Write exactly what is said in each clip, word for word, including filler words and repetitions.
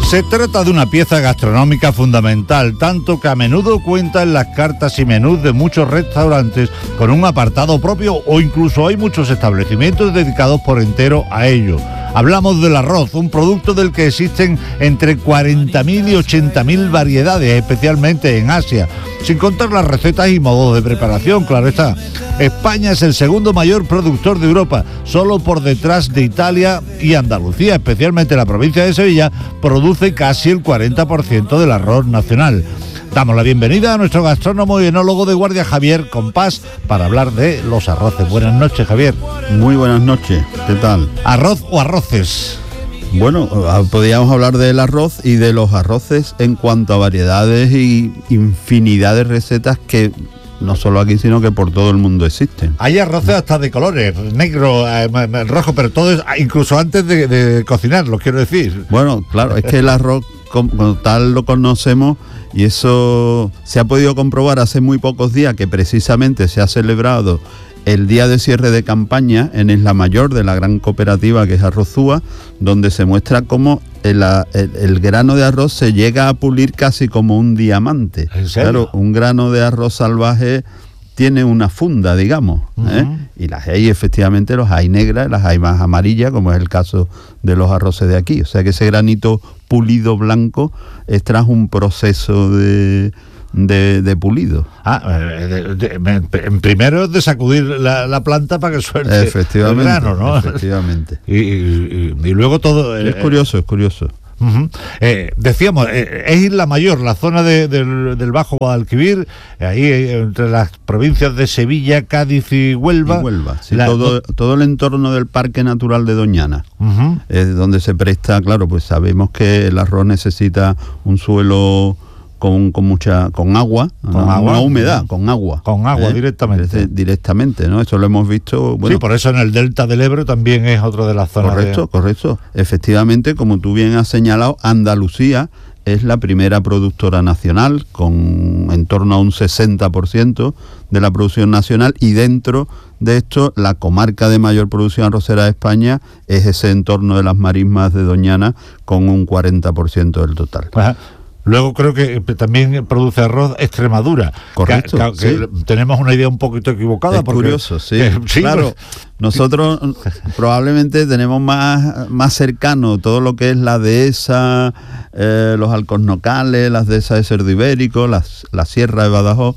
Se trata de una pieza gastronómica fundamental, tanto que a menudo cuenta en las cartas y menús de muchos restaurantes con un apartado propio, o incluso hay muchos establecimientos dedicados por entero a ello. Hablamos del arroz, un producto del que existen entre cuarenta mil y ochenta mil variedades, especialmente en Asia, sin contar las recetas y modos de preparación, claro está. España es el segundo mayor productor de Europa, solo por detrás de Italia y Andalucía, especialmente la provincia de Sevilla, produce casi el cuarenta por ciento del arroz nacional. Damos la bienvenida a nuestro gastrónomo y enólogo de guardia, Javier Compás, para hablar de los arroces. Buenas noches, Javier. Muy buenas noches, ¿qué tal? ¿Arroz o arroces? Bueno, podríamos hablar del arroz y de los arroces en cuanto a variedades y infinidad de recetas que no solo aquí, sino que por todo el mundo existen. Hay arroces hasta de colores, negro, eh, rojo, pero todo es, incluso antes de, de cocinarlo, quiero decir. Bueno, claro, es que el arroz como tal lo conocemos, y eso se ha podido comprobar hace muy pocos días, que precisamente se ha celebrado el día de cierre de campaña en Isla Mayor de la gran cooperativa que es Arrozúa, donde se muestra cómo el, el, el grano de arroz se llega a pulir casi como un diamante. ¿En serio? Claro, un grano de arroz salvaje tiene una funda, digamos, ¿eh? Uh-huh. Y las hay, efectivamente, los hay negras, las hay más amarillas, como es el caso de los arroces de aquí. O sea que ese granito pulido blanco es tras un proceso de... De, de pulido. Ah, de, de, de, primero de sacudir la, la planta para que suelte efectivamente, el grano, ¿no? Efectivamente. Y, y, y luego todo... Es eh, curioso, es curioso. Uh-huh. Eh, decíamos, eh, es Isla Mayor, la zona de, del, del Bajo Guadalquivir, ahí eh, entre las provincias de Sevilla, Cádiz y Huelva. Y Huelva, sí, la, todo, todo el entorno del Parque Natural de Doñana, uh-huh. Es donde se presta, claro, pues sabemos que el arroz necesita un suelo... Con, con mucha con agua, con no, agua, no humedad, con agua. Con agua ¿eh? directamente. Directamente, ¿no? Eso lo hemos visto. Bueno, sí, por eso en el Delta del Ebro también es otro de las zonas. Correcto, de... correcto. Efectivamente, como tú bien has señalado, Andalucía es la primera productora nacional, con en torno a un sesenta por ciento de la producción nacional, y dentro de esto, la comarca de mayor producción arrocera de España es ese entorno de las marismas de Doñana, con un cuarenta por ciento del total. Ajá. Luego creo que también produce arroz Extremadura. Correcto. Que, que, sí. que tenemos una idea un poquito equivocada. Es porque, curioso, sí. Eh, sí claro, pues, nosotros probablemente tenemos más, más cercano todo lo que es la dehesa, eh, los alcornocales, las dehesas de cerdo ibérico, las, la sierra de Badajoz,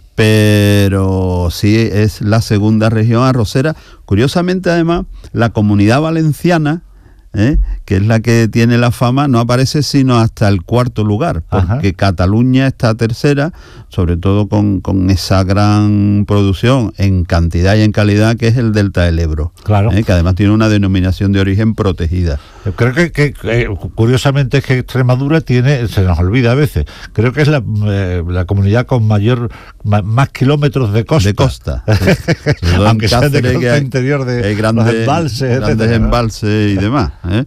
pero sí es la segunda región arrocera. Curiosamente, además, la Comunidad Valenciana, ¿Eh? que es la que tiene la fama, no aparece sino hasta el cuarto lugar, porque Ajá. Cataluña está tercera, sobre todo con, con esa gran producción en cantidad y en calidad que es el Delta del Ebro, claro. ¿eh? Que además tiene una denominación de origen protegida. Creo que, que, que curiosamente es que Extremadura tiene, se nos olvida a veces, creo que es la, eh, la comunidad con mayor ma, más kilómetros de costa. De costa. Sí. Aunque sea de costa interior de grandes, los embalses, grandes etcétera, embalses ¿no? Y demás. ¿eh?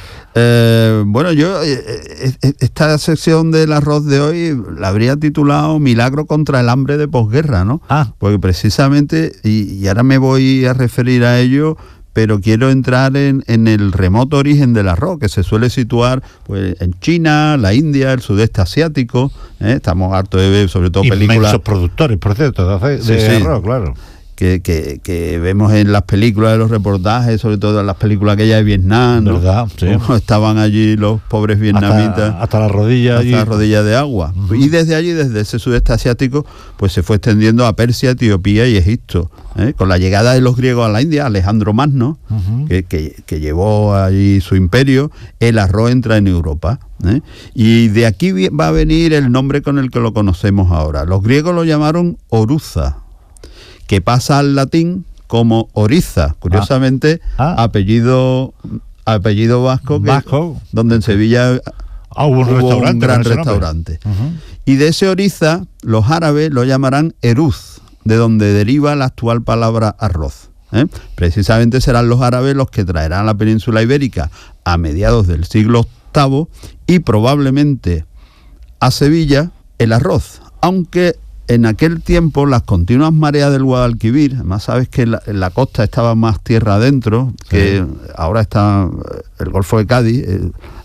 Eh, bueno, yo eh, esta sección del arroz de hoy la habría titulado Milagro contra el hambre de posguerra, ¿no? Ah. Porque precisamente, y, y ahora me voy a referir a ello, pero quiero entrar en, en el remoto origen del arroz, que se suele situar pues en China, la India, el sudeste asiático, ¿eh? Estamos hartos de ver sobre todo películas... Inmensos productores, por cierto, de, de sí, arroz, sí. Claro. Que, que, que vemos en las películas, de los reportajes, sobre todo en las películas aquellas de Vietnam, ¿no? ¿Verdad? Sí. Como estaban allí los pobres vietnamitas. Hasta, hasta la rodilla. Hasta allí. la rodilla de agua. Uh-huh. Y desde allí, desde ese sudeste asiático, pues se fue extendiendo a Persia, Etiopía y Egipto. ¿eh? Con la llegada de los griegos a la India, Alejandro Magno, uh-huh. que, que, que llevó allí su imperio, el arroz entra en Europa. ¿eh? Y de aquí va a venir el nombre con el que lo conocemos ahora. Los griegos lo llamaron oruza, que pasa al latín como oriza, curiosamente, ah. Ah. apellido apellido vasco, que, vasco, donde en Sevilla ah, hubo un, hubo restaurante un gran restaurante. Uh-huh. Y de ese oriza, los árabes lo llamarán eruz, de donde deriva la actual palabra arroz. ¿eh? Precisamente serán los árabes los que traerán a la península ibérica a mediados del siglo octavo y probablemente a Sevilla el arroz, aunque en aquel tiempo las continuas mareas del Guadalquivir, además sabes que la, en la costa estaba más tierra adentro, que sí. Ahora está el Golfo de Cádiz, eh,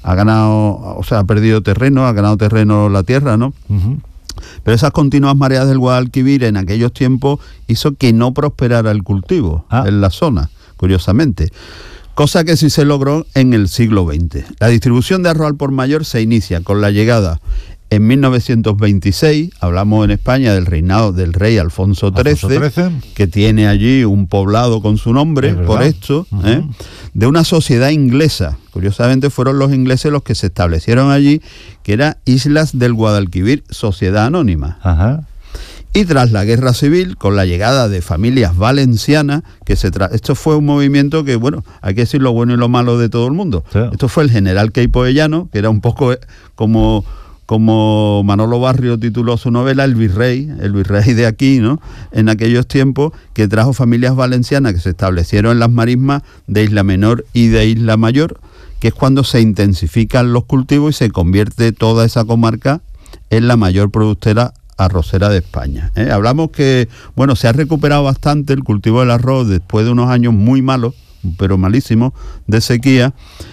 ha ganado, o sea, ha perdido terreno, ha ganado terreno la tierra, ¿no? Uh-huh. Pero esas continuas mareas del Guadalquivir en aquellos tiempos hizo que no prosperara el cultivo ah. en la zona, curiosamente. Cosa que sí se logró en el siglo veinte. La distribución de arroz al por mayor se inicia con la llegada en mil novecientos veintiséis, hablamos en España del reinado del rey Alfonso trece, que tiene allí un poblado con su nombre, por esto, uh-huh. ¿eh? de una sociedad inglesa. Curiosamente fueron los ingleses los que se establecieron allí, que era Islas del Guadalquivir, Sociedad Anónima. Uh-huh. Y tras la Guerra Civil, con la llegada de familias valencianas, que se tra- esto fue un movimiento que, bueno, hay que decir lo bueno y lo malo de todo el mundo. Sí. Esto fue el general Queipoellano, que era un poco como... como Manolo Barrio tituló su novela, El Virrey, el virrey de aquí, ¿no? En aquellos tiempos, que trajo familias valencianas que se establecieron en las marismas de Isla Menor y de Isla Mayor, que es cuando se intensifican los cultivos y se convierte toda esa comarca en la mayor productora arrocera de España. ¿eh? Hablamos que, bueno, se ha recuperado bastante el cultivo del arroz después de unos años muy malos, pero malísimos, de sequía.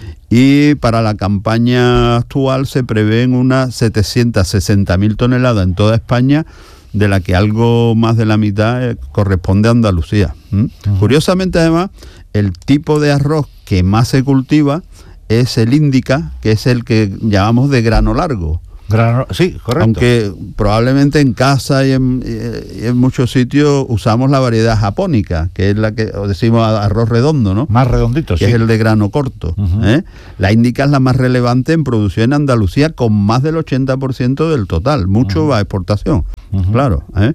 Y para la campaña actual se prevén unas setecientas sesenta mil toneladas en toda España, de la que algo más de la mitad eh, corresponde a Andalucía. ¿Mm? Uh-huh. Curiosamente, además, el tipo de arroz que más se cultiva es el índica, que es el que llamamos de grano largo. Grano, sí, correcto. Aunque probablemente en casa y en, y en muchos sitios usamos la variedad japónica, que es la que decimos arroz redondo, ¿no? Más redondito, que sí. es el de grano corto. Uh-huh. ¿eh? La índica es la más relevante en producción en Andalucía, con más del ochenta por ciento del total, mucho uh-huh. a exportación, uh-huh. claro. ¿eh?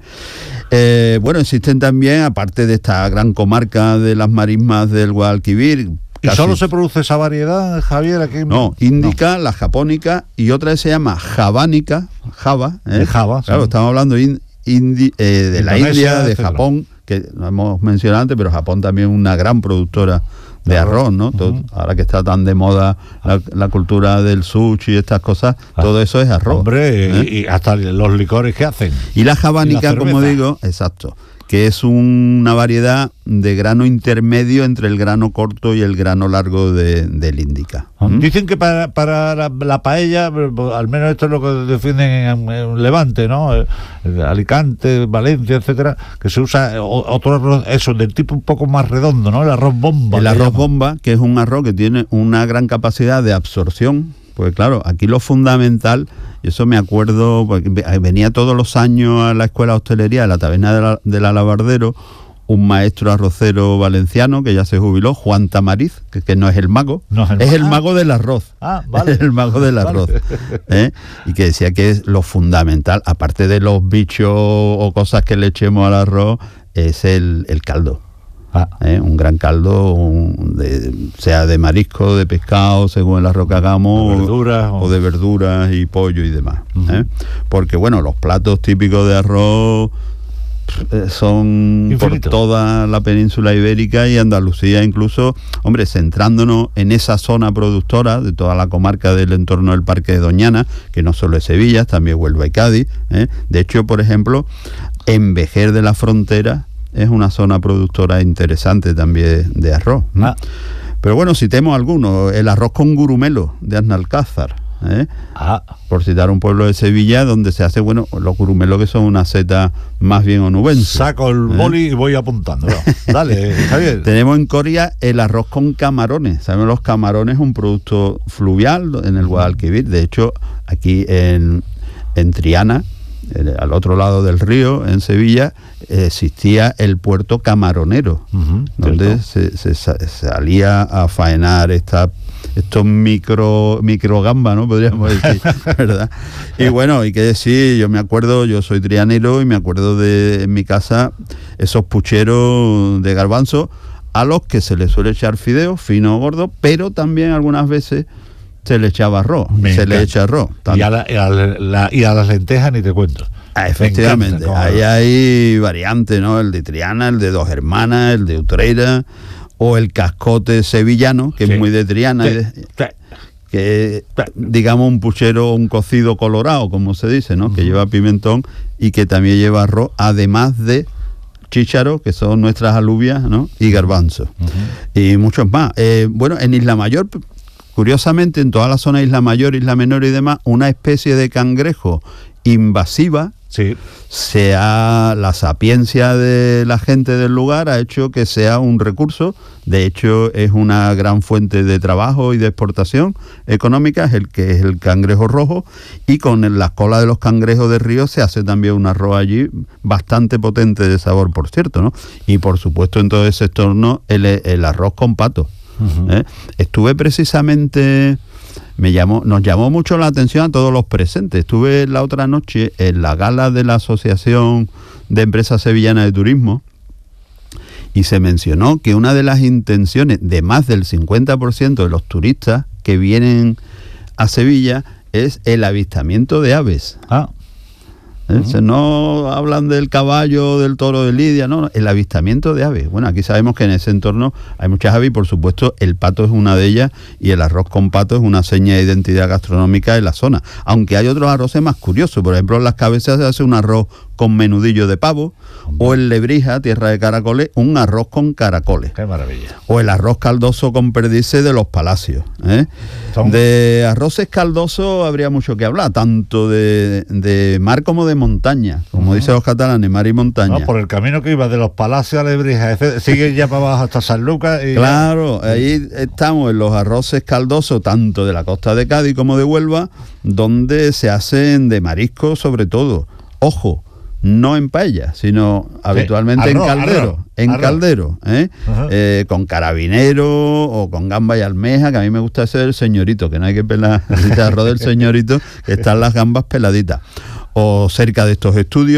Eh, bueno, existen también, aparte de esta gran comarca de las marismas del Guadalquivir, ¿Y Casi. solo se produce esa variedad, Javier? Aquí? No, índica, no. la japónica, y otra que se llama javánica, Java. ¿eh? De Java, claro, sí. estamos hablando in, indi, eh, de la India, de etcétera. Japón, que lo hemos mencionado antes, pero Japón también es una gran productora de claro. arroz, ¿no? Uh-huh. Todo, ahora que está tan de moda la, la cultura del sushi y estas cosas, ah. todo eso es arroz. Hombre, ¿eh? y, y hasta los licores que hacen. Y la javánica, como digo, exacto, que es una variedad de grano intermedio entre el grano corto y el grano largo de, del índica. ¿Mm? Dicen que para, para la, la paella, al menos esto es lo que defienden en, en Levante, ¿no? Alicante, Valencia, etcétera, que se usa otro arroz, eso, del tipo un poco más redondo, ¿no? El arroz bomba. El arroz bomba, que es un arroz que tiene una gran capacidad de absorción. Pues claro, aquí lo fundamental, y eso me acuerdo, porque venía todos los años a la escuela de hostelería de la taberna de la, del Alabardero, un maestro arrocero valenciano que ya se jubiló, Juan Tamariz, que, que no es el mago, no es el, es el mago del arroz. Ah, vale. Es el mago del arroz. Vale. ¿eh? Y que decía que es lo fundamental, aparte de los bichos o cosas que le echemos al arroz, es el, el caldo. Ah. ¿Eh? Un gran caldo, un de, sea de marisco, de pescado, según el arroz que hagamos, de verduras, o, o de verduras y pollo y demás. Uh-huh. ¿eh? Porque bueno, los platos típicos de arroz son Infinito. Por toda la península ibérica y Andalucía, incluso, hombre, centrándonos en esa zona productora de toda la comarca del entorno del Parque de Doñana, que no solo es Sevilla, también Huelva y Cádiz. ¿eh? De hecho, por ejemplo, en Vejer de la Frontera es una zona productora interesante también de arroz. Ah. Pero bueno, citemos algunos. El arroz con gurumelo de Aznalcázar, ¿eh? ah. por citar un pueblo de Sevilla donde se hace, bueno, los gurumelos, que son una seta más bien onubense. Saco el boli ¿eh? y voy apuntando. Dale, Javier. Tenemos en Coria el arroz con camarones. Sabemos, los camarones es un producto fluvial en el Guadalquivir. De hecho, aquí en, en Triana, al otro lado del río, en Sevilla, existía el puerto camaronero, uh-huh, donde se, se, se salía a faenar esta, estos micro micro gambas, ¿no? Podríamos decir, ¿verdad? Y bueno, y qué decir, yo me acuerdo, yo soy trianero y me acuerdo de, en mi casa, esos pucheros de garbanzo a los que se les suele echar fideos, fino o gordo, pero también algunas veces se le echaba arroz, Me se encanta. le echa arroz. Y a, la, y, a la, y a las lentejas ni te cuento. Ah, efectivamente, ahí hay variantes, ¿no? El de Triana, el de Dos Hermanas, el de Utrera, o el cascote sevillano, que sí. es muy de Triana, sí. Sí. que digamos un puchero, un cocido colorado, como se dice, ¿no? Uh-huh. Que lleva pimentón y que también lleva arroz, además de chícharo, que son nuestras alubias, ¿no? Y garbanzos. Uh-huh. Y muchos más. Eh, bueno, en Isla Mayor, curiosamente, en toda la zona Isla Mayor, Isla Menor y demás, una especie de cangrejo invasiva, sí. sea la sapiencia de la gente del lugar ha hecho que sea un recurso. De hecho, es una gran fuente de trabajo y de exportación económica, es el que es el cangrejo rojo, y con el, las colas de los cangrejos de río se hace también un arroz allí bastante potente de sabor, por cierto, ¿no? Y por supuesto en todo ese entorno el, el arroz con pato. Uh-huh. ¿eh? Estuve precisamente... Me llamó, nos llamó mucho la atención a todos los presentes. Estuve la otra noche en la gala de la Asociación de Empresas Sevillanas de Turismo y se mencionó que una de las intenciones de más del cincuenta por ciento de los turistas que vienen a Sevilla es el avistamiento de aves. Ah. ¿Eh? Uh-huh. No hablan del caballo, del toro de Lidia, no, el avistamiento de aves. Bueno, aquí sabemos que en ese entorno hay muchas aves y por supuesto el pato es una de ellas y el arroz con pato es una seña de identidad gastronómica de la zona. Aunque hay otros arroces más curiosos, por ejemplo en Las Cabezas se hace un arroz con menudillo de pavo, o en Lebrija, tierra de caracoles, un arroz con caracoles. ¡Qué maravilla! O el arroz caldoso con perdices de los Palacios. ¿eh? Son... De arroces caldosos habría mucho que hablar, tanto de, de mar como de montaña, como uh-huh. dicen los catalanes, mar y montaña. No, por el camino que iba de los Palacios a Lebrija, sigue ya para abajo hasta San Lucas. Y claro, ya... ahí estamos en los arroces caldosos, tanto de la costa de Cádiz como de Huelva, donde se hacen de marisco sobre todo. Ojo, no en paella, sino sí. habitualmente arroz, en caldero, arroz, en arroz. caldero, ¿eh? Uh-huh. eh, con carabinero o con gamba y almeja, que a mí me gusta ese el señorito, que no hay que pelar el arroz del señorito, que están las gambas peladitas. O cerca de estos estudios